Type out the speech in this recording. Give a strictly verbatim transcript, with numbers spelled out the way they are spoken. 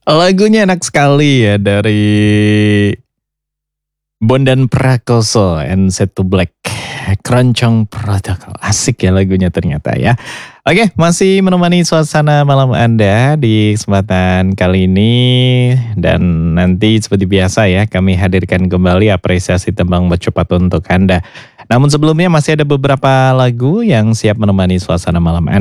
Lagunya enak sekali ya dari Bondan Prakoso and Set to Black. Keroncong Protokol. Asik ya lagunya ternyata ya. Oke, masih menemani suasana malam Anda di kesempatan kali ini. Dan nanti seperti biasa ya, kami hadirkan kembali apresiasi tembang cepat untuk Anda. Namun sebelumnya masih ada beberapa lagu yang siap menemani suasana malam Anda.